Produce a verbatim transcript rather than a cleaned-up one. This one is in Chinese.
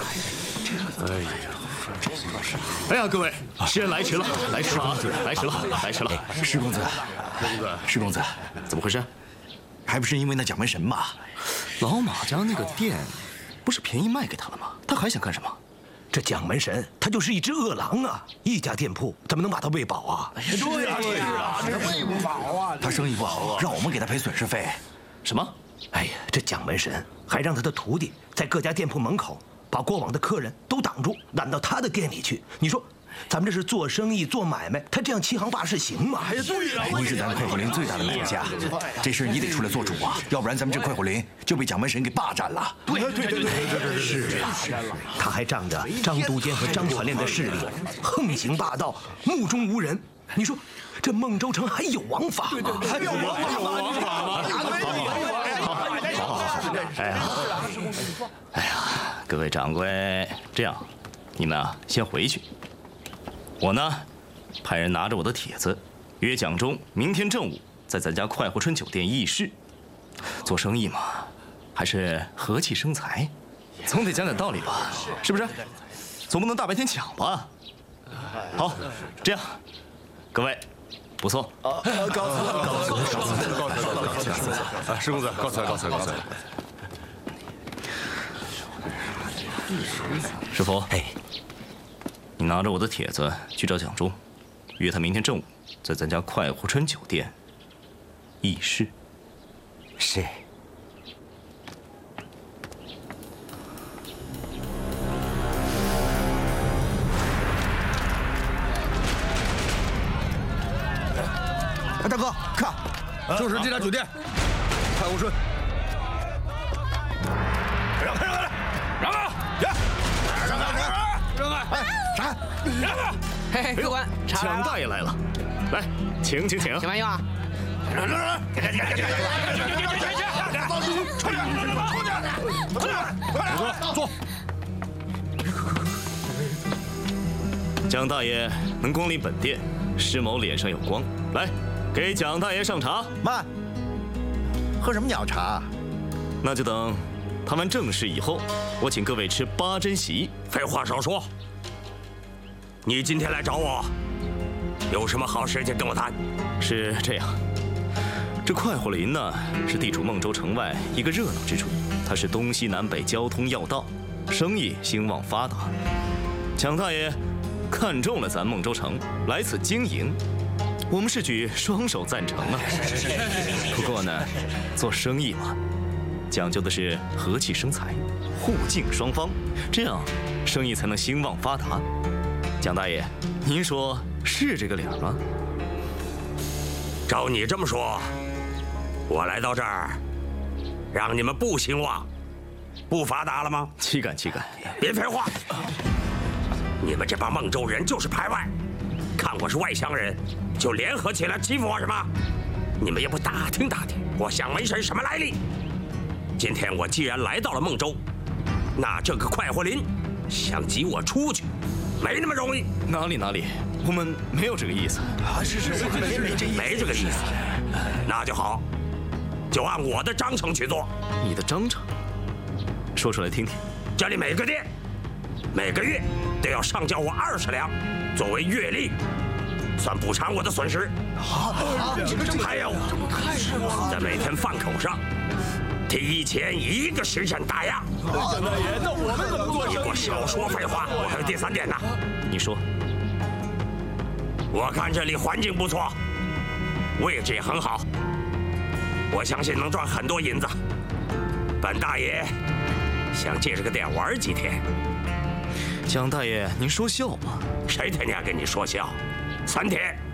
哎呀，哎呀，各位，时间来迟了，来迟了啊，来迟了，来迟了。 施公子， 公子， 施公子， 怎么回事？ 还不是因为那蒋门神嘛？ 老马家那个店，不是便宜卖给他了吗？他还想干什么？ 这蒋门神他就是一只饿狼啊！一家店铺怎么能把他喂饱啊？ 对呀，对呀，这喂不饱啊！他生意不好，让我们给他赔损失费。 什么？哎呀，这蒋门神还让他的徒弟在各家店铺门口把过往的客人都挡住，拦到他的店里去。你说，咱们这是做生意做买卖，他这样欺行霸市行吗？哎呀， 对呀！你是咱快活林最大的买家，这事你得出来做主啊，要不然咱们这快活林就被蒋门神给霸占了。 对对对对，是啊，他还仗着张都监和张传练的势力，横行霸道，目中无人。你说，这孟州城还有王法吗？ 还有王法？有王法吗？好，好，好，好，哎呀，哎呀，各位掌柜，这样，你们啊先回去。 我呢，派人拿着我的帖子，约蒋忠明天正午在咱家快活春酒店议事。做生意嘛，还是和气生财，总得讲点道理吧，是不是？总不能大白天抢吧？好，这样，各位，不错。 啊，告辞，告辞，告辞，告辞，告辞。啊，施公子，告辞，告辞，告辞。 师傅，哎。 你拿着我的帖子去找蒋忠，约他明天正午在咱家快活春酒店议事。 是。 哎，大哥，看，就是这家酒店，快活春。让开，让开，让开！呀，让开，让开，让开！哎。 啥？ 嘿嘿，客官， 蒋大爷来了，来，请请请。 请慢用啊！ 来来来，给给给给给！出去！出去！快点！坐。 蒋大爷能光临本店，施某脸上有光。来，给蒋大爷上茶。 慢。喝什么鸟茶？ 那就等谈完正事以后，我请各位吃八珍席。 废话少说。 你今天来找我，有什么好事情跟我谈？ 是这样，这快活林呢是地处孟州城外一个热闹之处，它是东西南北交通要道，生意兴旺发达。蒋大爷看中了咱孟州城，来此经营，我们是举双手赞成啊。不过呢，做生意嘛，讲究的是和气生财，互敬双方，这样生意才能兴旺发达。 蒋大爷，您说是这个理儿吗？ 照你这么说，我来到这儿，让你们不兴旺、不发达了吗？ 岂敢岂敢！ 别废话！你们这帮孟州人就是排外，看我是外乡人，就联合起来欺负我什么？你们也不打听打听我蒋门神什么来历？今天我既然来到了孟州，那这个快活林想挤我出去。 没那么容易， 哪里哪里，我们没有这个意思啊！是是是，没没这意思， 没这个意思，那就好，就按我的章程去做。 你的章程，说出来听听。 这里每个店，每个月都要上交我二十两，作为月例，算补偿我的损失。 好， 还有，在每天饭口上。 提前一个时辰打烊。 蒋大爷，那我们怎么做？ 你给我少说废话！我还有第三点呢。 你说。 我看这里环境不错，位置也很好，我相信能赚很多银子。本大爷想借这个店玩几天。 蒋大爷，您说笑吧？ 谁天天跟你说笑？三天。